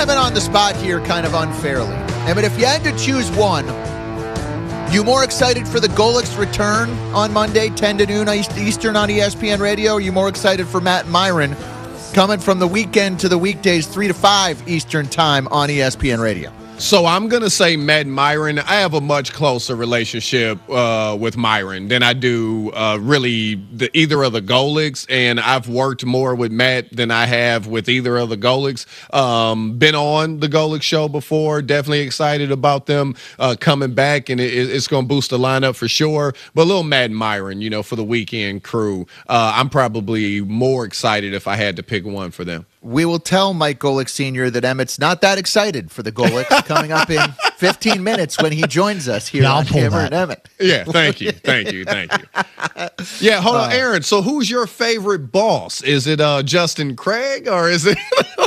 I'm on the spot here kind of unfairly. I mean, if you had to choose one, you more excited for the Golick's return on Monday, 10 to noon Eastern on ESPN Radio? Or are you more excited for Matt Myron coming from the weekend to the weekdays 3 to 5 Eastern time on ESPN Radio? So I'm going to say Matt Myron. I have a much closer relationship with Myron than I do really either of the Golicks, and I've worked more with Matt than I have with either of the Golicks. Been on the Golick show before. Definitely excited about them coming back, and it's going to boost the lineup for sure. But a little Matt Myron, for the weekend crew. I'm probably more excited if I had to pick one for them. We will tell Mike Golick Sr. that Emmett's not that excited for the Golicks coming up in 15 minutes when he joins us here on Hammer and Emmett. Yeah, thank you. Yeah, hold on, Aaron. So who's your favorite boss? Is it Justin Craig or is it...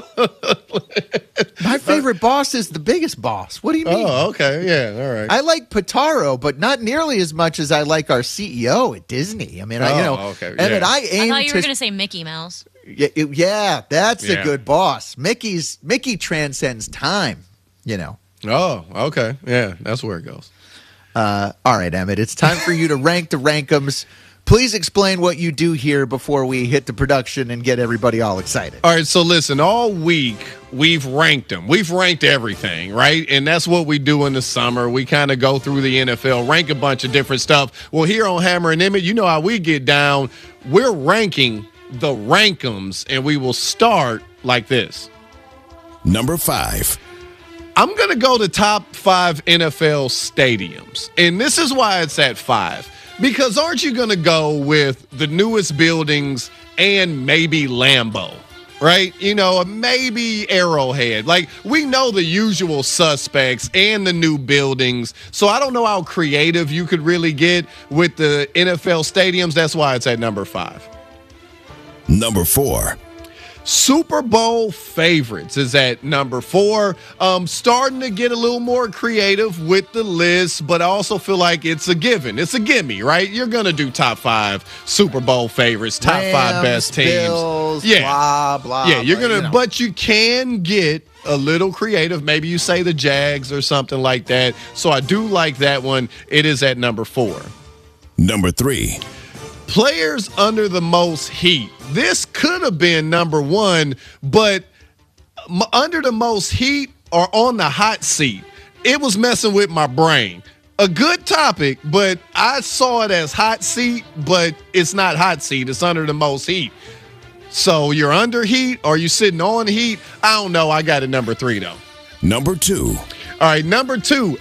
My favorite boss is the biggest boss. What do you mean? Oh, okay. Yeah, all right. I like Pitaro, but not nearly as much as I like our CEO at Disney. I mean, okay. Emmett, Yeah. I thought you were going to say Mickey Mouse. Yeah, that's a good boss. Mickey transcends time, Oh, okay. Yeah, that's where it goes. All right, Emmett, it's time for you to rank the Rankums. Please explain what you do here before we hit the production and get everybody all excited. All right, so listen, all week we've ranked them. We've ranked everything, right? And that's what we do in the summer. We kind of go through the NFL, rank a bunch of different stuff. Well, here on Hammer and Emmett, you know how we get down. We're ranking the Rankums, and we will start like this. Number 5. I'm going to go to top 5 NFL stadiums, and this is why it's at 5. Because aren't you going to go with the newest buildings and maybe Lambeau, right? Maybe Arrowhead. Like, we know the usual suspects and the new buildings, so I don't know how creative you could really get with the NFL stadiums. That's why it's at number 5. Number 4. Super Bowl favorites is at number 4. Starting to get a little more creative with the list, but I also feel like it's a given. It's a gimme, right? You're going to do top 5 Super Bowl favorites, top 5 best teams. Bills, blah, blah. Yeah, you're going to, but you can get a little creative. Maybe you say the Jags or something like that. So I do like that one. It is at number 4. Number 3. Players under the most heat. This could have been number 1, but under the most heat or on the hot seat, it was messing with my brain. A good topic, but I saw it as hot seat, but it's not hot seat. It's under the most heat. So you're under heat or you sitting on heat? I don't know. I got it number 3, though. Number 2. All right, number 2,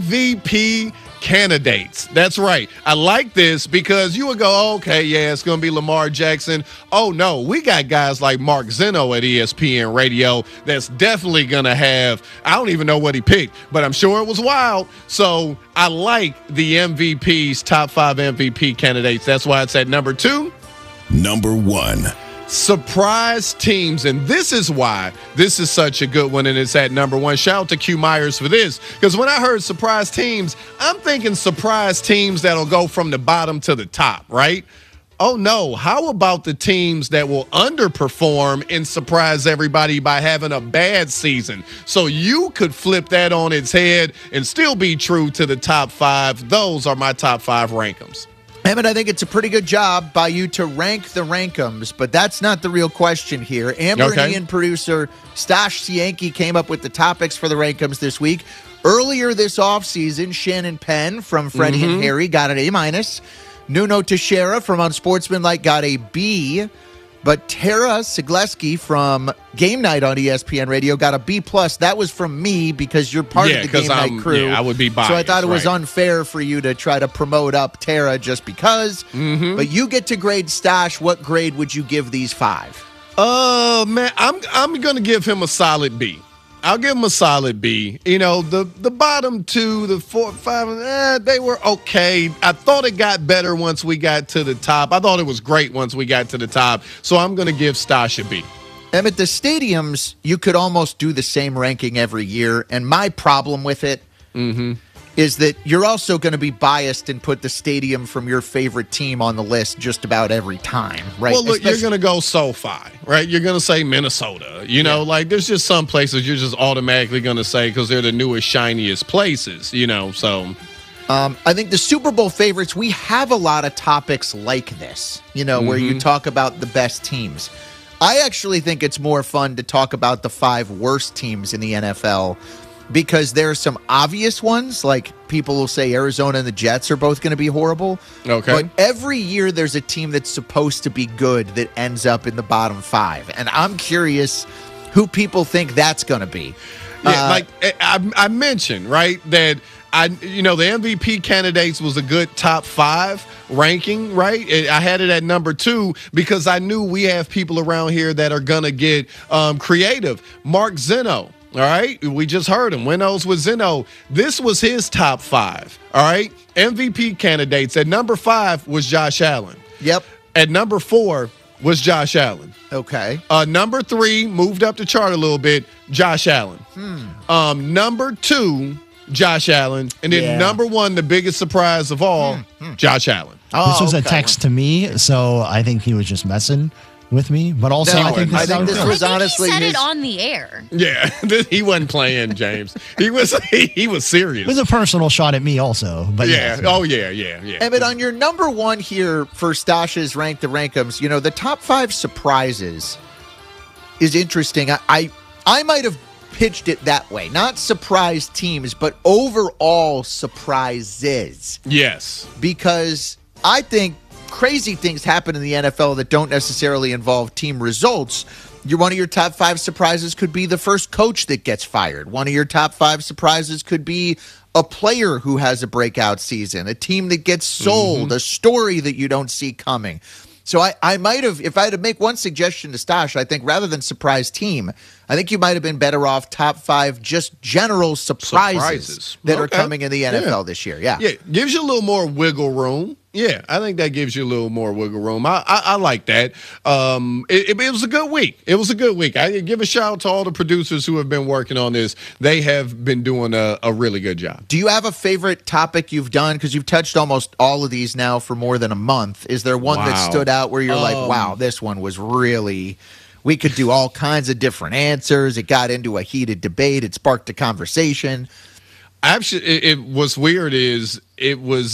MVP candidates. That's right. I like this because you would go, oh, okay, yeah, it's going to be Lamar Jackson. Oh, no, we got guys like Mark Zeno at ESPN Radio that's definitely going to have, I don't even know what he picked, but I'm sure it was wild. So I like the MVPs, top 5 MVP candidates. That's why it's at number 2. Number 1. Surprise teams, and this is why this is such a good one, and it's at number 1. Shout out to Q Myers for this, because when I heard surprise teams, I'm thinking surprise teams that'll go from the bottom to the top, right? Oh, no. How about the teams that will underperform and surprise everybody by having a bad season? So you could flip that on its head and still be true to the top 5. Those are my top 5 Rankums. Emmett, I think it's a pretty good job by you to rank the Rankums, but that's not the real question here. Amber and Ian producer Stash Cianki came up with the topics for the Rankums this week. Earlier this offseason, Shannon Penn from Freddie and Harry got an A-. Nuno Teixeira from Unsportsmanlike got a B. But Tara Sigleski from Game Night on ESPN Radio got a B+. That was from me because you're part of the Game Night crew. Yeah, I would be biased. So I thought it was unfair for you to try to promote up Tara just because. But you get to grade Stash. What grade would you give these 5? Man, I'm going to give him a solid B. I'll give him a solid B. The bottom 2, the 4, 5, they were okay. I thought it got better once we got to the top. I thought it was great once we got to the top. So I'm going to give Stash a B. Emmett, the stadiums, you could almost do the same ranking every year. And my problem with it is that you're also going to be biased and put the stadium from your favorite team on the list just about every time, right? Well, look, you're going to go SoFi, right? You're going to say Minnesota. You know, like there's just some places you're just automatically going to say because they're the newest, shiniest places, you know, so. I think the Super Bowl favorites, we have a lot of topics like this, you know, where you talk about the best teams. I actually think it's more fun to talk about the 5 worst teams in the NFL because there are some obvious ones, like people will say Arizona and the Jets are both going to be horrible. Okay. But every year there's a team that's supposed to be good that ends up in the bottom 5. And I'm curious who people think that's going to be. Yeah, like I mentioned, right, that the MVP candidates was a good top 5 ranking, right? I had it at number 2 because I knew we have people around here that are going to get creative. Mark Zeno. All right, we just heard him. Winnows with Zeno. This was his top 5. All right, MVP candidates. At number 5 was Josh Allen. Yep. At number 4 was Josh Allen. Okay. Number 3 moved up the chart a little bit. Josh Allen. Number 2, Josh Allen, and then number 1, the biggest surprise of all, Josh Allen. This was a text to me, so I think he was just messing with me, but also No, I think this was honestly he said his... it on the air. Yeah, he wasn't playing, James. He was serious. It was a personal shot at me also, but yeah. Oh yeah. Emmett, on your number 1 here for Stash's Rank the Rankums, you know, the top 5 surprises is interesting. I might have pitched it that way. Not surprise teams, but overall surprises. Yes. Because I think crazy things happen in the NFL that don't necessarily involve team results. One of your top 5 surprises could be the first coach that gets fired. One of your top 5 surprises could be a player who has a breakout season, a team that gets sold, a story that you don't see coming. So I might have, if I had to make one suggestion to Stash, I think rather than surprise team, I think you might have been better off top 5 just general surprises. That are coming in the NFL this year. Yeah, gives you a little more wiggle room. Yeah, I think that gives you a little more wiggle room. I like that. It was a good week. It was a good week. I give a shout out to all the producers who have been working on this. They have been doing a really good job. Do you have a favorite topic you've done? Because you've touched almost all of these now for more than a month. Is there one that stood out where you're like, wow, this one was really... We could do all kinds of different answers. It got into a heated debate. It sparked a conversation. Actually, what's weird is it was...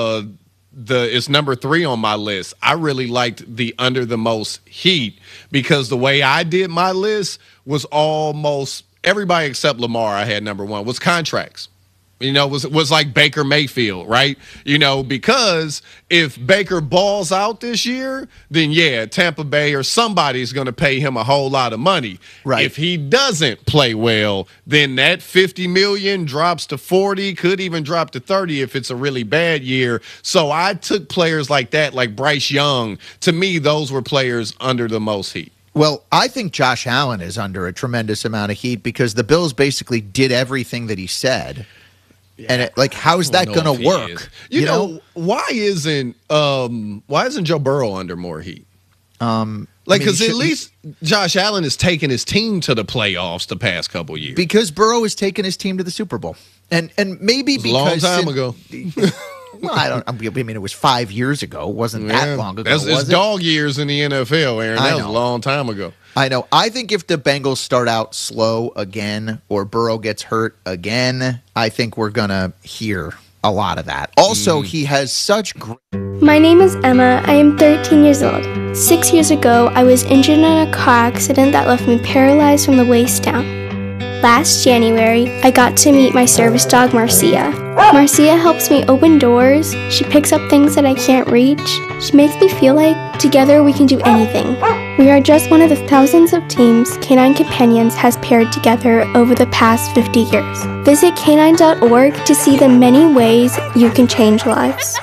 it's number 3 on my list. I really liked the under the most heat because the way I did my list was almost everybody except Lamar. I had number 1 was contracts. You know, was like Baker Mayfield, right? You know, because if Baker balls out this year, then Tampa Bay or somebody's going to pay him a whole lot of money. Right. If he doesn't play well, then that $50 million drops to 40, could even drop to 30 if it's a really bad year. So I took players like that, like Bryce Young. To me, those were players under the most heat. Well, I think Josh Allen is under a tremendous amount of heat because the Bills basically did everything that he said. Yeah, and how's that going to work? You know, why isn't Joe Burrow under more heat? Because at least Josh Allen has taken his team to the playoffs the past couple years. Because Burrow has taken his team to the Super Bowl, and maybe because a long time ago. Well, I mean, it was 5 years ago. It wasn't that long ago. It's dog years in the NFL, Aaron. That was a long time ago. I know. I think if the Bengals start out slow again or Burrow gets hurt again, I think we're going to hear a lot of that. Also, he has such great... My name is Emma. I am 13 years old. 6 years ago, I was injured in a car accident that left me paralyzed from the waist down. Last January, I got to meet my service dog, Marcia. Marcia helps me open doors. She picks up things that I can't reach. She makes me feel like together we can do anything. We are just one of the thousands of teams Canine Companions has paired together over the past 50 years. Visit canine.org to see the many ways you can change lives.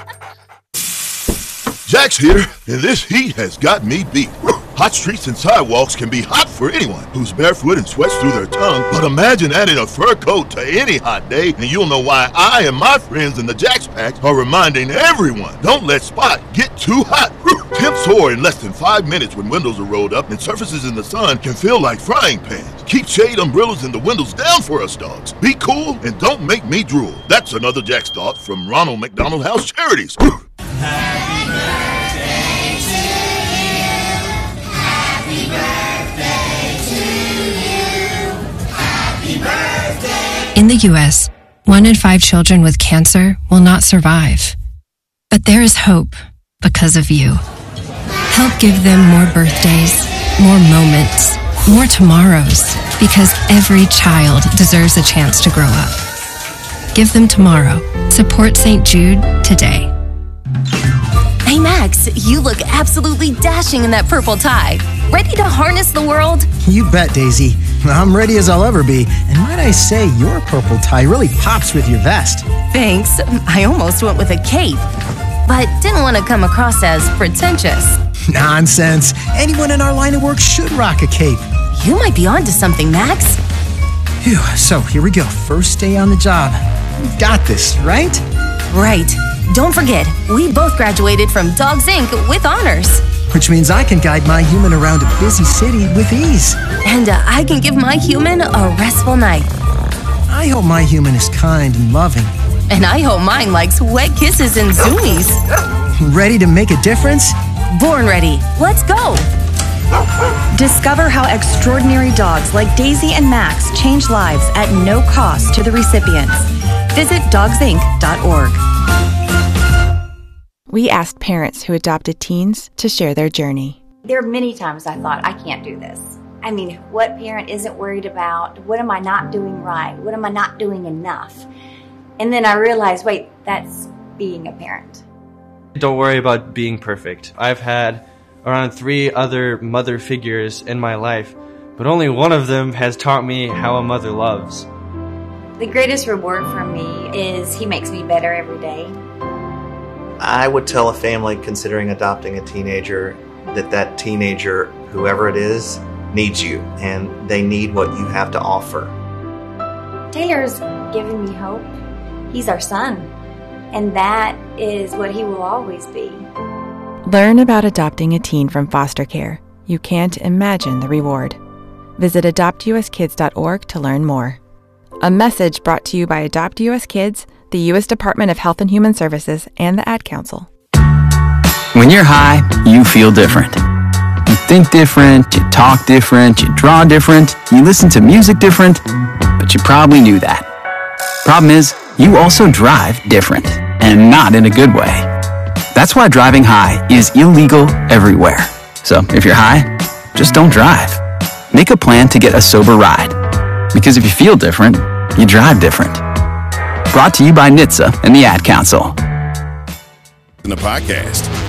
Jax here, and this heat has got me beat. Hot streets and sidewalks can be hot for anyone who's barefoot and sweats through their tongue, but imagine adding a fur coat to any hot day, and you'll know why I and my friends in the Jax Pack are reminding everyone, don't let Spot get too hot. Temps soar in less than 5 minutes when windows are rolled up, and surfaces in the sun can feel like frying pans. Keep shade umbrellas and the windows down for us dogs. Be cool and don't make me drool. That's another Jack's thought from Ronald McDonald House Charities. Happy birthday to you. Happy birthday to you. Happy birthday. In the U.S., 1 in 5 children with cancer will not survive. But there is hope because of you. Help give them more birthdays, more moments, more tomorrows, because every child deserves a chance to grow up. Give them tomorrow. Support St. Jude today. Hey Max, you look absolutely dashing in that purple tie. Ready to harness the world? You bet, Daisy. I'm ready as I'll ever be. And might I say, your purple tie really pops with your vest. Thanks. I almost went with a cape, but didn't want to come across as pretentious. Nonsense. Anyone in our line of work should rock a cape. You might be onto something, Max. Phew, so here we go. First day on the job. We've got this, right? Right. Don't forget, we both graduated from Dogs Inc. with honors. Which means I can guide my human around a busy city with ease. And I can give my human a restful night. I hope my human is kind and loving. And I hope mine likes wet kisses and zoomies. Ready to make a difference? Born ready. Let's go. Discover how extraordinary dogs like Daisy and Max change lives at no cost to the recipients. Visit dogsinc.org. We asked parents who adopted teens to share their journey. There are many times I thought, I can't do this. I mean, what parent isn't worried about? What am I not doing right? What am I not doing enough? And then I realized, wait, that's being a parent. Don't worry about being perfect. I've had around 3 other mother figures in my life, but only one of them has taught me how a mother loves. The greatest reward for me is he makes me better every day. I would tell a family considering adopting a teenager that teenager, whoever it is, needs you, and they need what you have to offer. Taylor's given me hope. He's our son, and that is what he will always be. Learn about adopting a teen from foster care. You can't imagine the reward. Visit adoptuskids.org to learn more. A message brought to you by Adopt US Kids, the U.S. Department of Health and Human Services, and the Ad Council. When you're high, you feel different. You think different, you talk different, you draw different, you listen to music different, but you probably knew that. Problem is, you also drive different, and not in a good way. That's why driving high is illegal everywhere. So if you're high, just don't drive. Make a plan to get a sober ride. Because if you feel different, you drive different. Brought to you by NHTSA and the Ad Council. In the podcast.